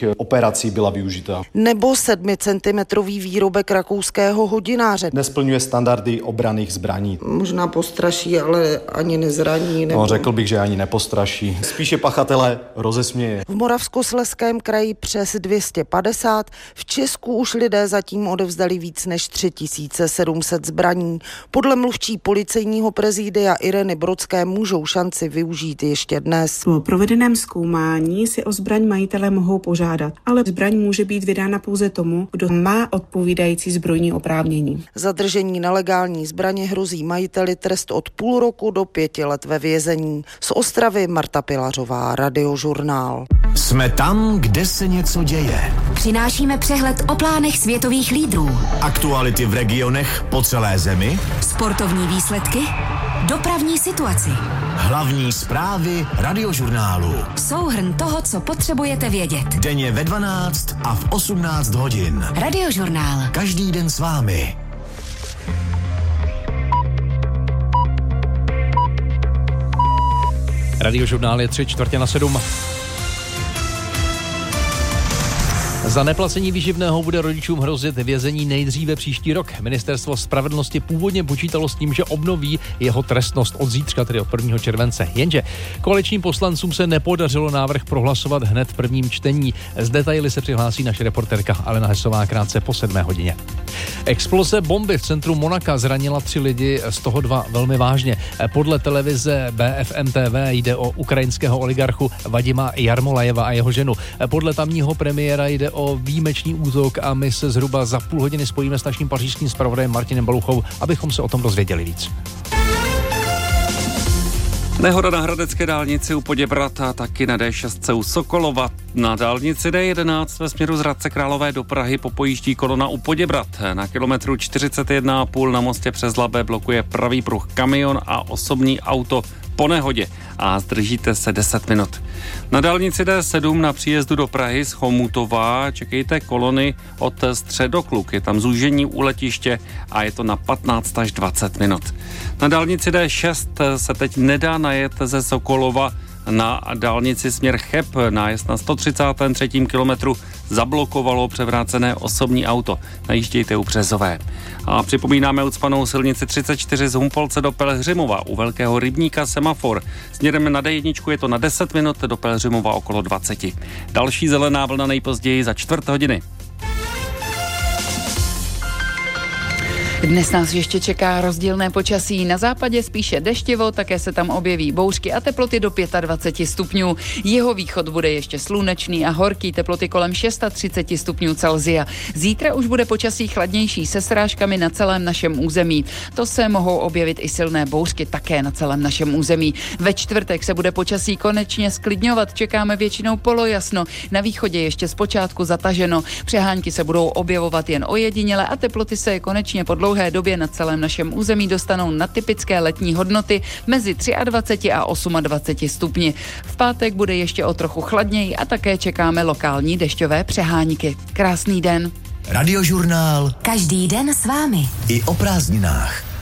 dalších operací byla využita. Nebo 7cm výrobek rakouského hodináře. Nesplňuje standardy obranných zbraní. Možná postraší, ale ani nezraní. No, řekl bych, že ani nepostraší. Spíše pachatele rozesměje. V Moravskoslezském kraji přes 250, v Česku už lidé zatím odevzdali víc než 3700 zbraní. Podle mluvčí policejního prezidia Ireny Brodské můžou šanci využít ještě dnes. Po provedeném zkoumání si o zbraň majitelé mohou požádat, ale zbraň může být vydána pouze tomu, kdo má odpovídající zbrojní oprávnění. Zadržení nelegální zbraně hrozí majiteli trest od půl roku do 5 let ve vězení. Z Ostravy Marta Pilařová, Radiožurnál. Jsme tam, kde se něco děje. Přinášíme přehled o plánech světových lídrů. Aktuality v regionech po celé zemi. Sportovní výsledky. Dopravní situaci. Hlavní zprávy Radiožurnálu. Souhrn toho, co potřebujete vědět. Denně ve 12 a v 18 hodin. Radiožurnál. Každý den s vámi. Radiožurnál je 6:45. Za neplacení výživného bude rodičům hrozit vězení nejdříve příští rok. Ministerstvo spravedlnosti původně počítalo s tím, že obnoví jeho trestnost od zítřka, tedy od 1. července. Jenže koaličním poslancům se nepodařilo návrh prohlasovat hned v prvním čtení. Z detaily se přihlásí naše reportérka Alena Hesová krátce po 7 hodině. Exploze bomby v centru Monaka zranila 3 lidi, z toho 2 velmi vážně. Podle televize BFM TV jde o ukrajinského oligarchu Vadima Jarmolajeva a jeho ženu. Podle tamního premiéra jde o výjimečný útok a my se zhruba za půl hodiny spojíme s naším pařížským zpravodajem Martinem Baluchou, abychom se o tom dozvěděli víc. Nehoda na hradecké dálnici u Poděbrad a taky na D6 u Sokolova. Na dálnici D11 ve směru z Hradce Králové do Prahy popojíždí kolona u Poděbrad. Na kilometru 41,5 na mostě přes Labe blokuje pravý pruh kamion a osobní auto po nehodě a zdržíte se 10 minut. Na dálnici D7 na příjezdu do Prahy z Chomutova čekejte kolony od Středokluk. Je tam zúžení u letiště a je to na 15 až 20 minut. Na dálnici D6 se teď nedá najet ze Sokolova na dálnici směr Cheb. Nájezd na 133. kilometru zablokovalo převrácené osobní auto. Najíždějte u Březové. A připomínáme ucpanou silnici 34 z Humpolce do Pelhřimova. U Velkého rybníka semafor. Směrem na D1 je to na 10 minut, do Pelhřimova okolo 20. Další zelená vlna nejpozději za 4 hodiny. Dnes nás ještě čeká rozdílné počasí. Na západě spíše deštivo, také se tam objeví bouřky a teploty do 25 stupňů. Jihovýchod bude ještě slunečný a horký, teploty kolem 630 stupňů Celsia. Zítra už bude počasí chladnější se srážkami na celém našem území. To se mohou objevit i silné bouřky také na celém našem území. Ve čtvrtek se bude počasí konečně sklidňovat, čekáme většinou polojasno. Na východě ještě zpočátku zataženo. Přehánky se budou objevovat jen ojediněle a teploty se konečně po dlouhé době na celém našem území dostanou na typické letní hodnoty mezi 23 a 28 stupni. V pátek bude ještě o trochu chladněji a také čekáme lokální dešťové přehánky. Krásný den. Radiožurnál. Každý den s vámi. I o prázdninách.